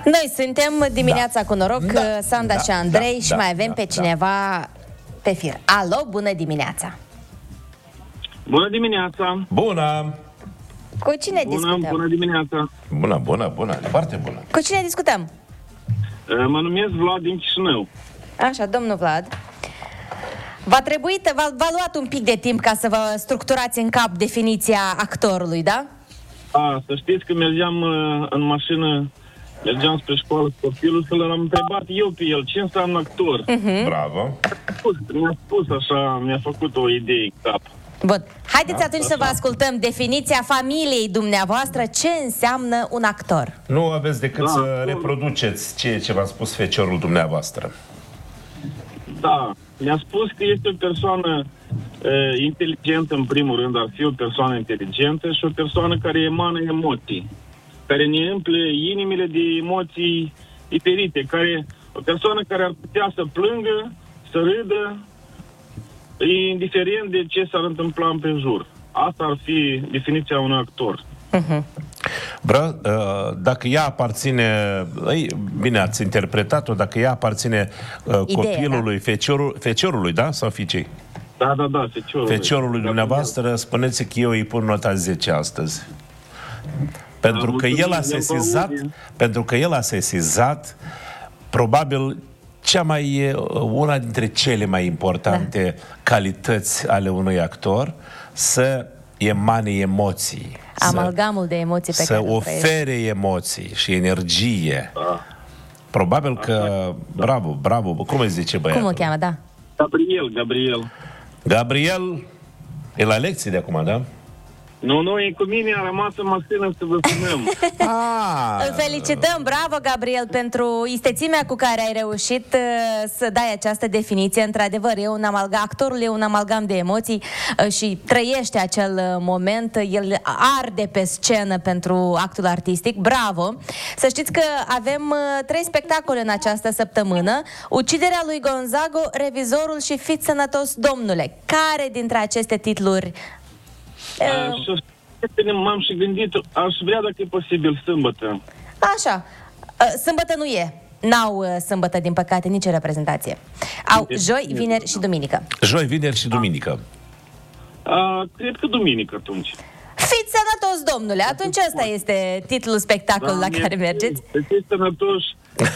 Noi suntem dimineața cu noroc, Sanda și Andrei și mai avem pe cineva pe fir. Alo, bună dimineața! Bună dimineața! Bună! Cu cine discutăm? Bună dimineața! Bună, foarte bună! Cu cine discutăm? Mă numesc Vlad din Chișinău. Așa, domnul Vlad. V-a luat un pic de timp ca să vă structurați în cap definiția actorului, da? Să știți că mergeam în mașină, mergeam spre școală cu copilul și l-am întrebat eu pe el ce înseamnă actor. Bravo! Mi-a spus așa, mi-a făcut o idee în cap. Bun. Haideți atunci să vă ascultăm definiția familiei dumneavoastră. Ce înseamnă un actor? Nu aveți decât să reproduceți ceea ce v-a spus feciorul dumneavoastră. Da, mi-a spus că este o persoană inteligentă, în primul rând, ar fi o persoană inteligentă și o persoană care emană emoții, care ne umple inimile de emoții diferite, o persoană care ar putea să plângă, să râdă, indiferent de ce s-ar întâmpla împrejur. Asta ar fi definiția unui actor. Dacă ea aparține, bine ați interpretat-o, dacă ea aparține copilului, feciorului, da? Sau fiicei? Da, Feciorului dumneavoastră, spuneți că eu îi pun nota 10 astăzi. Pentru că el a sesizat probabil una dintre cele mai importante calități ale unui actor, să emane emoții. Amalgamul de emoții pe care să ofere emoții și energie. Probabil că... Bravo. Cum îi zice băiatul? Cum îl cheamă, da? Gabriel. E la lecții de acum, da? Nu, e cu mine, a rămas în mașină să vă spunem. Îl felicităm, bravo, Gabriel, pentru istețimea cu care ai reușit să dai această definiție. Într-adevăr, actorul e un amalgam de emoții și trăiește acel moment, el arde pe scenă pentru actul artistic. Bravo! Să știți că avem 3 spectacole în această săptămână: Uciderea lui Gonzago, Revizorul și Fiți sănătos, domnule. Care dintre aceste titluri... M-am și gândit, aș vrea, dacă e posibil, sâmbătă. Așa, sâmbătă nu e. N-au sâmbătă, din păcate, nici reprezentație. Au joi, vineri și duminică. Joi, vineri și duminică. Cred că duminică atunci. Fiți sănătos, domnule. Atunci ăsta este titlul spectacolului la care mergeți. Fiți sănătoși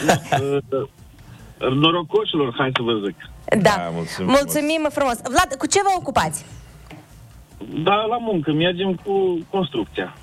norocoșilor, hai să vă zic. Da, mulțumim frumos. Vlad, cu ce vă ocupați? Da, la muncă, mergem cu construcția.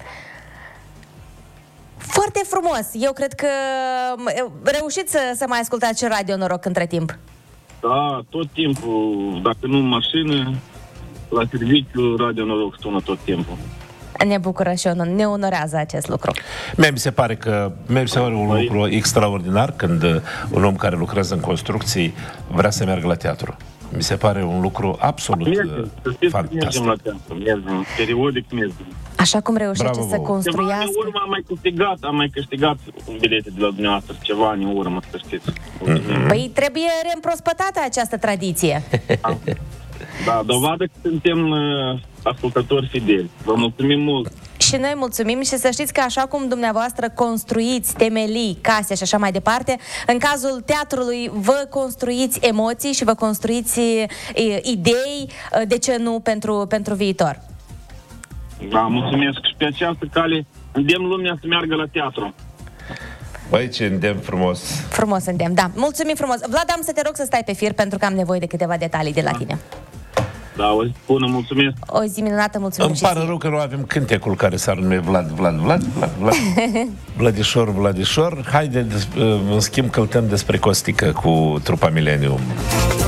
Foarte frumos. Eu cred că reușiți să mai ascultați și Radio Noroc între timp. Da, tot timpul. Dacă nu în mașină, la serviciu, Radio Noroc sună tot timpul. Ne bucură și ne onorează acest lucru. Mi se pare un lucru extraordinar când un om care lucrează în construcții vrea să meargă la teatru. Mi se pare un lucru absolut fantastic. Mergem, periodic mergem. Așa cum reușește să construiască. În urmă am mai câștigat un bilete de la dumneavoastră, ceva ani în urmă, să știți. Păi trebuie reîmprospătată această tradiție. Da, dovadă că suntem ascultători fideli. Vă mulțumim mult. Și noi mulțumim și să știți că așa cum dumneavoastră construiți temelii, case și așa mai departe, în cazul teatrului vă construiți emoții și vă construiți idei, de ce nu, pentru viitor. Da, mulțumesc. Și pe această cale îndemn lumea să meargă la teatru. Băi, ce îndemn frumos. Frumos îndemn, da. Mulțumim frumos. Vlad, am să te rog să stai pe fir pentru că am nevoie de câteva detalii de la tine. Da, o zi bună, mulțumesc. O zi minunată, mulțumim. Îmi pare rău că nu avem cântecul care s-ar numi Vlad. Vladișor. Haide, în schimb, căltăm despre Costică cu trupa Millennium.